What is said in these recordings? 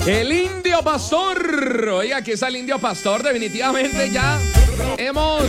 El Indio Pastor. Oiga, aquí está el Indio Pastor. Definitivamente ya hemos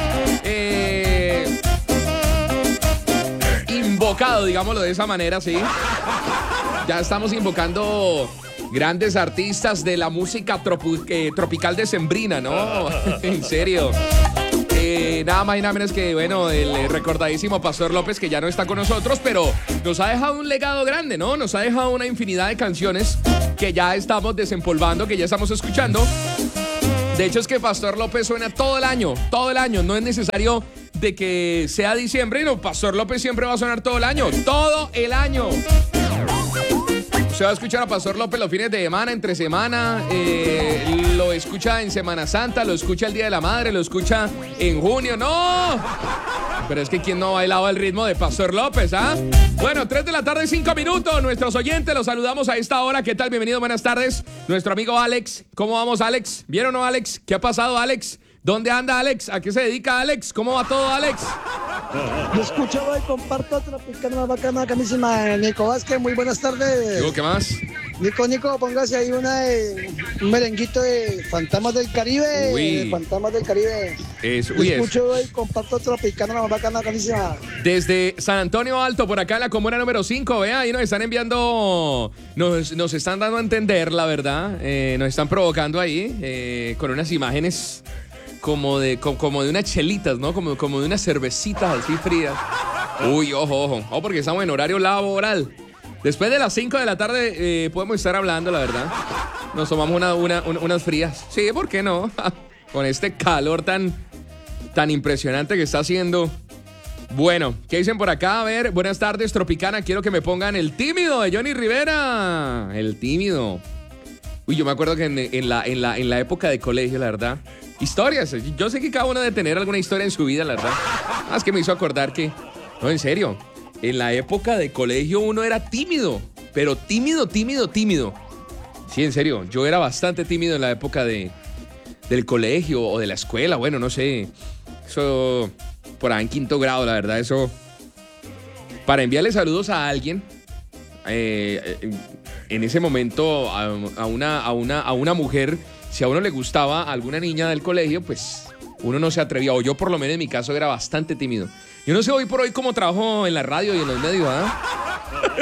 invocado, digámoslo de esa manera, sí. Ya estamos invocando grandes artistas de la música tropical decembrina, ¿no? En serio. Nada más y nada menos que, bueno, el recordadísimo Pastor López, que ya no está con nosotros, pero nos ha dejado un legado grande, ¿no? Nos ha dejado una infinidad de canciones que ya estamos desempolvando, que ya estamos escuchando. De hecho, es que Pastor López suena todo el año, no es necesario de que sea diciembre, no, Pastor López siempre va a sonar todo el año. Usted va a escuchar a Pastor López los fines de semana, entre semana, lo escucha en Semana Santa, lo escucha el Día de la Madre, lo escucha en junio, ¡no! Pero es que ¿quién no ha bailado al ritmo de Pastor López, ah? Bueno, 3 de la tarde, 5 minutos, nuestros oyentes, los saludamos a esta hora, ¿qué tal? Bienvenido, buenas tardes, nuestro amigo Alex, ¿cómo vamos, Alex? ¿Bien o no, Alex? ¿Qué ha pasado, Alex? ¿Dónde anda, Alex? ¿A qué se dedica, Alex? ¿Cómo va todo, Alex? Yo escucho y comparto Tropicana más bacana, bacanísima. Nico Vázquez, muy buenas tardes. ¿Qué más? Nico, póngase ahí un merenguito de Fantasmas del Caribe. Uy. Fantasmas del Caribe. Escucho y comparto Tropicana más bacana, bacanísima. Desde San Antonio Alto, por acá en la comuna número 5, vea, ahí nos están enviando, nos están dando a entender, la verdad, nos están provocando ahí con unas imágenes como de unas chelitas, ¿no? Como de unas cervecitas así frías. Uy, ojo, porque estamos en horario laboral. Después de las 5 de la tarde podemos estar hablando, la verdad. Nos tomamos unas frías. Sí, ¿por qué no? Con este calor tan impresionante que está haciendo. Bueno, ¿qué dicen por acá? A ver, buenas tardes, Tropicana. Quiero que me pongan El Tímido de Johnny Rivera. El Tímido. Uy, yo me acuerdo que en la época de colegio, la verdad, historias. Yo sé que cada uno debe tener alguna historia en su vida, la verdad. Es que me hizo acordar que, no, en serio, en la época de colegio uno era tímido, pero tímido. Sí, en serio, yo era bastante tímido en la época del colegio o de la escuela, bueno, no sé. Eso, por ahí en 5º grado, la verdad, eso. Para enviarle saludos a alguien, en ese momento a una mujer, si a uno le gustaba a alguna niña del colegio, pues uno no se atrevía, o yo por lo menos en mi caso era bastante tímido. Yo no sé hoy por hoy cómo trabajo en la radio y en los medios, ¿ah?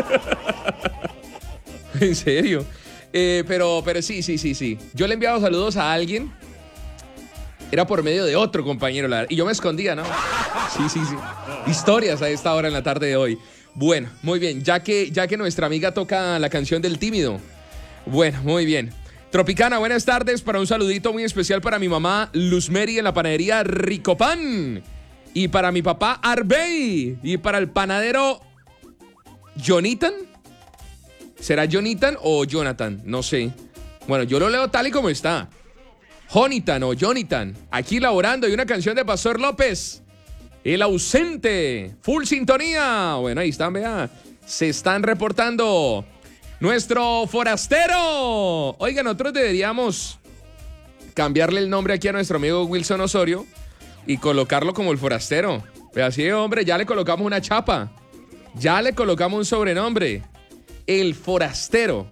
En serio. Pero sí. Yo le he enviado saludos a alguien. Era por medio de otro compañero, y yo me escondía, ¿no? Sí. Historias a esta hora en la tarde de hoy. Bueno, muy bien, ya que nuestra amiga toca la canción del Tímido. Bueno, muy bien. Tropicana, buenas tardes. Para un saludito muy especial para mi mamá Luzmeri en la panadería Ricopan. Y para mi papá Arbey. Y para el panadero Jonathan. ¿Será Jonathan o Jonathan? No sé. Bueno, yo lo leo tal y como está. Jonathan o Jonathan. Aquí laborando, y una canción de Pastor López. El ausente, full sintonía. Bueno, ahí están, vea. Se están reportando. Nuestro forastero. Oiga, nosotros deberíamos cambiarle el nombre aquí a nuestro amigo Wilson Osorio y colocarlo como el forastero. Vea, sí, hombre, ya le colocamos una chapa. Ya le colocamos un sobrenombre. El forastero.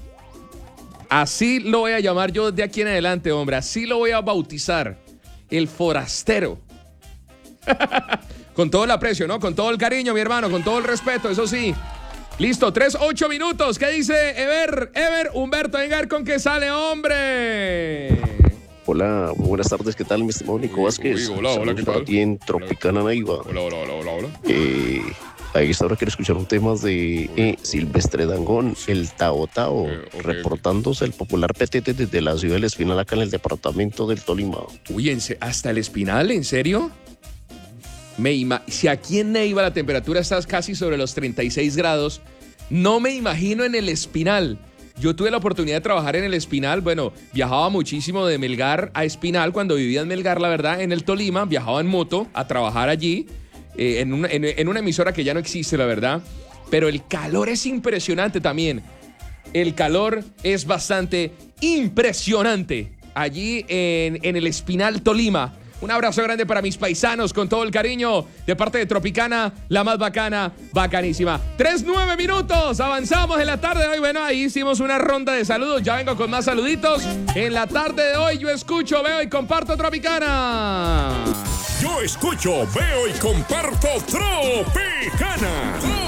Así lo voy a llamar yo de aquí en adelante, hombre. Así lo voy a bautizar. El forastero. Con todo el aprecio, ¿no? Con todo el cariño, mi hermano, con todo el respeto, eso sí. Listo, 8 minutos. ¿Qué dice Ever, Humberto Engar, con qué sale, hombre? Hola, muy buenas tardes, ¿qué tal, mi estimado Nico Vázquez? Hola, ¿qué tal? Para ti en Tropicana Neiva. Hola. A esta hora quiero escuchar un tema de Silvestre Dangond, el Tao Tao, reportándose el popular petete desde la ciudad del Espinal, acá en el departamento del Tolima. Uy, ¿hasta el Espinal? ¿En serio? Si aquí en Neiva la temperatura está casi sobre los 36 grados, no me imagino en el Espinal. Yo tuve la oportunidad de trabajar en el Espinal. Bueno, viajaba muchísimo de Melgar a Espinal cuando vivía en Melgar, la verdad, en el Tolima. Viajaba en moto a trabajar allí, en una emisora que ya no existe, la verdad. Pero el calor es impresionante también. El calor es bastante impresionante allí en el Espinal, Tolima. Un abrazo grande para mis paisanos con todo el cariño de parte de Tropicana, la más bacana, bacanísima. 3:09 minutos, avanzamos en la tarde de hoy. Bueno, ahí hicimos una ronda de saludos. Ya vengo con más saluditos. En la tarde de hoy yo escucho, veo y comparto Tropicana. Yo escucho, veo y comparto Tropicana.